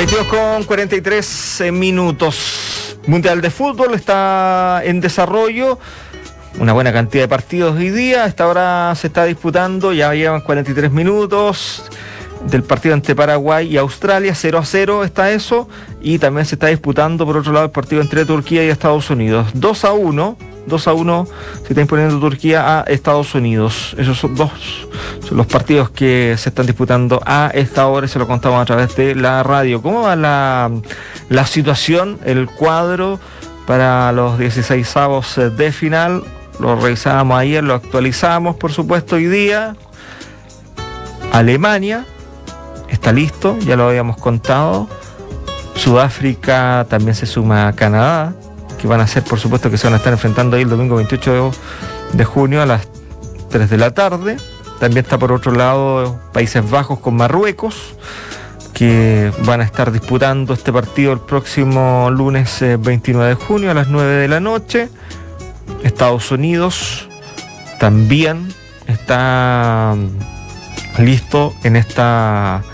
22:43 minutos. Mundial de Fútbol está en desarrollo. Una buena cantidad de partidos hoy día. A esta hora se está disputando, ya llevan 43 minutos del partido entre Paraguay y Australia. 0-0 está eso. Y también se está disputando, por otro lado, el partido entre Turquía y Estados Unidos. 2-1 se está imponiendo Turquía a Estados Unidos. Esos son los partidos que se están disputando a esta hora y se lo contamos a través de la radio. ¿Cómo va la situación, el cuadro para los 16avos de final? Lo revisábamos ayer, lo actualizamos, por supuesto, hoy día. Alemania está listo, ya lo habíamos contado. Sudáfrica también se suma a Canadá, que van a ser, por supuesto, que se van a estar enfrentando ahí el domingo 28 de junio a las 3 de la tarde. También está por otro lado Países Bajos con Marruecos, que van a estar disputando este partido el próximo lunes 29 de junio a las 9 de la noche. Estados Unidos también está listo en estos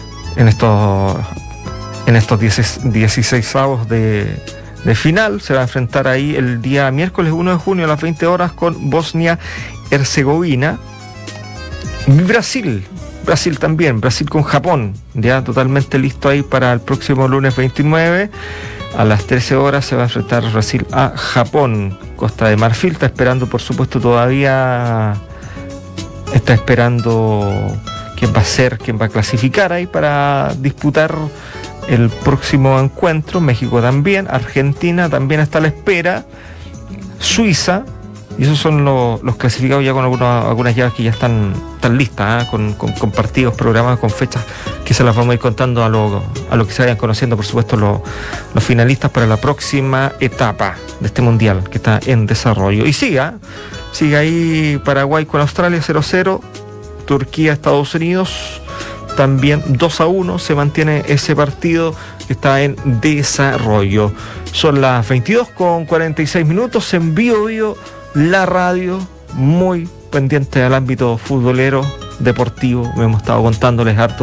16avos de final. Se va a enfrentar ahí el día miércoles 1 de junio a las 20 horas con Bosnia-Herzegovina. Brasil también, Brasil con Japón, ya totalmente listo ahí para el próximo lunes 29. A las 13 horas se va a enfrentar Brasil a Japón. Costa de Marfil está esperando, por supuesto, todavía está esperando quién va a clasificar ahí para disputar el próximo encuentro. México también, Argentina también está a la espera, Suiza, y esos son los clasificados ya con algunas llaves que ya están listas, con partidos programados, con fechas que se las vamos a ir contando a lo que se vayan conociendo, por supuesto, los finalistas para la próxima etapa de este mundial que está en desarrollo. Y sigue ahí Paraguay con Australia 0-0, Turquía, Estados Unidos también 2-1, se mantiene ese partido que está en desarrollo. Son las 22:46 minutos en Bio la radio, muy pendiente al ámbito futbolero, deportivo. Hemos estado contándoles harto